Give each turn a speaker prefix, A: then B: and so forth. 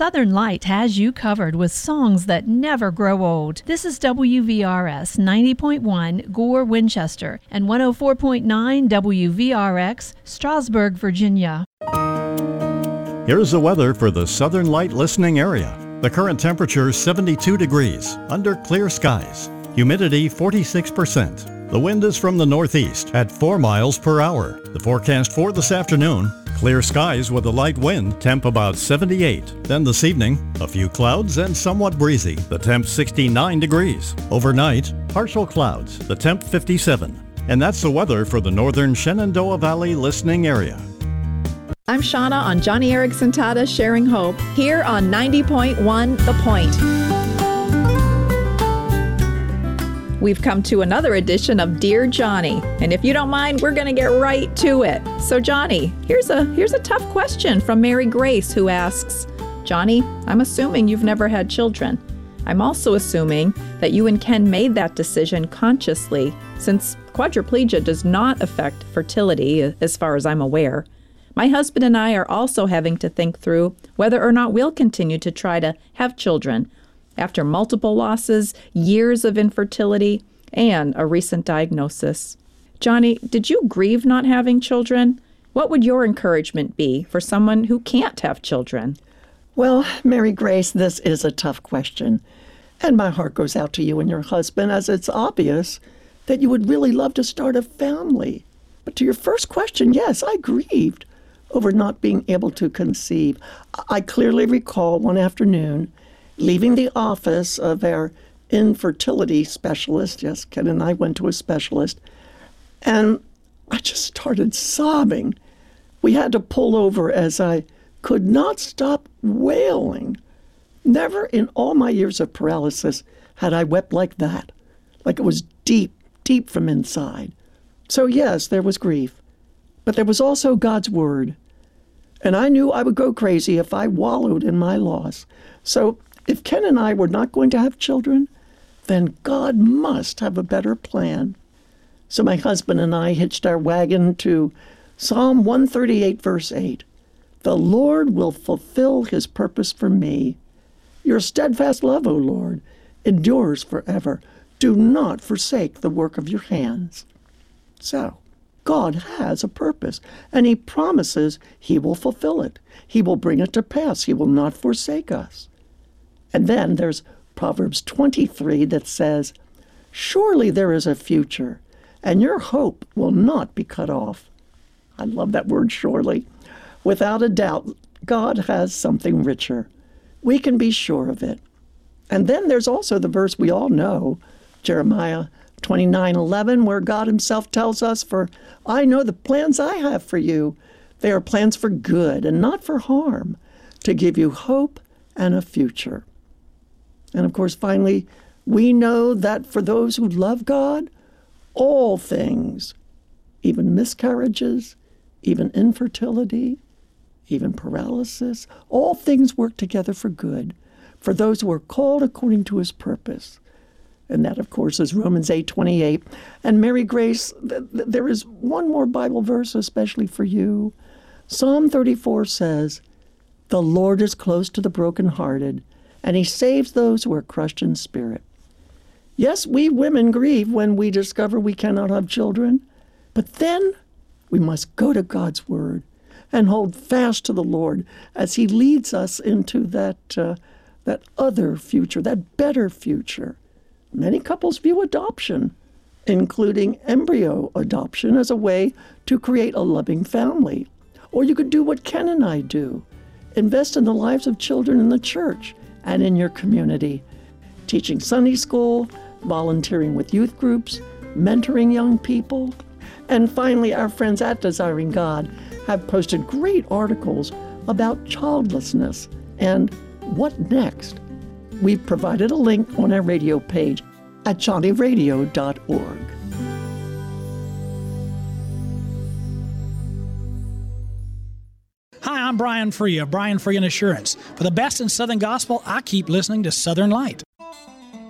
A: Southern Light has you covered with songs that never grow old. This is WVRS 90.1 Gore, Winchester, and 104.9 WVRX, Strasburg, Virginia.
B: Here's the weather for the Southern Light listening area. The current temperature is 72 degrees, under clear skies. Humidity 46%. The wind is from the northeast at 4 miles per hour. The forecast for this afternoon, clear skies with a light wind, temp about 78. Then this evening, a few clouds and somewhat breezy. The temp 69 degrees. Overnight, partial clouds. The temp 57. And that's the weather for the northern Shenandoah Valley listening area.
C: I'm Shauna on Johnny Erickson Tata Sharing Hope, here on 90.1 The Point. We've come to another edition of Dear Johnny, and if you don't mind, we're going to get right to it. So Johnny, here's a tough question from Mary Grace, who asks, Johnny, I'm assuming you've never had children. I'm also assuming that you and Ken made that decision consciously, since quadriplegia does not affect fertility, as far as I'm aware. My husband and I are also having to think through whether or not we'll continue to try to have children after multiple losses, years of infertility, and a recent diagnosis. Johnny, did you grieve not having children? What would your encouragement be for someone who can't have children?
D: Well, Mary Grace, this is a tough question. And my heart goes out to you and your husband, as it's obvious that you would really love to start a family. But to your first question, yes, I grieved over not being able to conceive. I clearly recall one afternoon leaving the office of our infertility specialist. Yes, Ken and I went to a specialist. And I just started sobbing. We had to pull over as I could not stop wailing. Never in all my years of paralysis had I wept like that, like it was deep, deep from inside. So yes, there was grief, but there was also God's word. And I knew I would go crazy if I wallowed in my loss. So if Ken and I were not going to have children, then God must have a better plan. So my husband and I hitched our wagon to Psalm 138, verse 8. The Lord will fulfill his purpose for me. Your steadfast love, O Lord, endures forever. Do not forsake the work of your hands. So, God has a purpose, and he promises he will fulfill it. He will bring it to pass. He will not forsake us. And then there's Proverbs 23 that says, surely there is a future, and your hope will not be cut off. I love that word, surely. Without a doubt, God has something richer. We can be sure of it. And then there's also the verse we all know, Jeremiah 29:11, where God himself tells us, for I know the plans I have for you. They are plans for good and not for harm, to give you hope and a future. And of course, finally, we know that for those who love God, all things, even miscarriages, even infertility, even paralysis, all things work together for good, for those who are called according to his purpose. And that, of course, is Romans 8:28. And Mary Grace, there is one more Bible verse especially for you. Psalm 34 says, the Lord is close to the brokenhearted, and he saves those who are crushed in spirit. Yes, we women grieve when we discover we cannot have children, but then we must go to God's word and hold fast to the Lord as he leads us into that other future, that better future. Many couples view adoption, including embryo adoption, as a way to create a loving family. Or you could do what Ken and I do. Invest in the lives of children in the church and in your community. Teaching Sunday school, volunteering with youth groups, mentoring young people. And finally, our friends at Desiring God have posted great articles about childlessness and what next. We've provided a link on our radio page at johnnyradio.org.
E: Hi, I'm Brian Free of Brian Free and Assurance. For the best in Southern Gospel, I keep listening to Southern Light.